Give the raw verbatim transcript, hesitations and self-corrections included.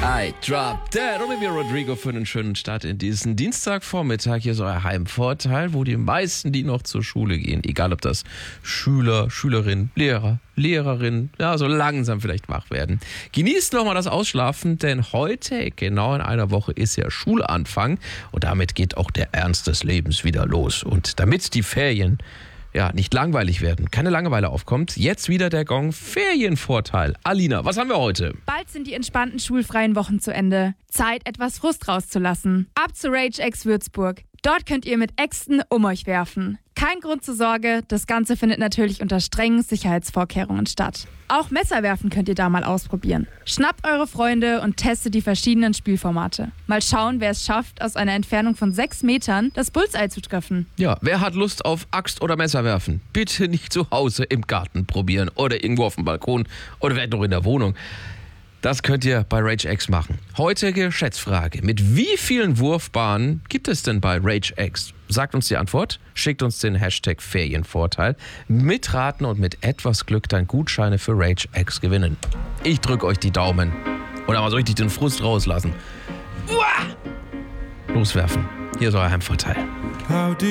I drop dead. Olivia Rodrigo für einen schönen Start in diesen Dienstagvormittag. Hier ist euer Heimvorteil, wo die meisten, die noch zur Schule gehen, egal ob das Schüler, Schülerinnen, Lehrer, Lehrerinnen, ja, so langsam vielleicht wach werden. Genießt nochmal das Ausschlafen, denn heute, genau in einer Woche, ist ja Schulanfang und damit geht auch der Ernst des Lebens wieder los. Und damit die Ferien ja nicht langweilig werden, keine Langeweile aufkommt, jetzt wieder der Gong Ferienvorteil. Alina, was haben wir heute? Bald sind die entspannten schulfreien Wochen zu Ende. Zeit, etwas Frust rauszulassen. Ab zu Rage X Würzburg. Dort könnt ihr mit Äxten um euch werfen. Kein Grund zur Sorge, das Ganze findet natürlich unter strengen Sicherheitsvorkehrungen statt. Auch Messerwerfen könnt ihr da mal ausprobieren. Schnappt eure Freunde und testet die verschiedenen Spielformate. Mal schauen, wer es schafft, aus einer Entfernung von sechs Metern das Bullseye zu treffen. Ja, wer hat Lust auf Axt- oder Messerwerfen? Bitte nicht zu Hause im Garten probieren oder irgendwo auf dem Balkon oder vielleicht noch in der Wohnung. Das könnt ihr bei Rage X machen. Heutige Schätzfrage. Mit wie vielen Wurfbahnen gibt es denn bei Rage X? Sagt uns die Antwort, schickt uns den Hashtag Ferienvorteil. Mitraten und mit etwas Glück dann Gutscheine für Rage X gewinnen. Ich drücke euch die Daumen. Oder mal so richtig den Frust rauslassen. Uah! Loswerfen. Hier ist euer Heimvorteil.